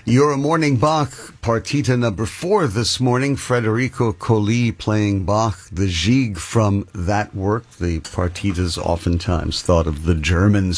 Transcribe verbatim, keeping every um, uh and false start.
Your morning Bach, partita number four this morning, Federico Colli playing Bach, the Gigue from that work. The partitas oftentimes thought of the German